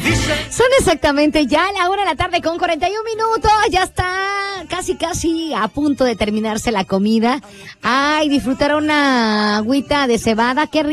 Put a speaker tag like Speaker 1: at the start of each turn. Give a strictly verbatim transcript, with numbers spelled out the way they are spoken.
Speaker 1: Son exactamente ya la una de la tarde con cuarenta y un minutos. Ya está casi, casi a punto de terminarse la comida. Ay, disfrutar una agüita de cebada. Qué rico.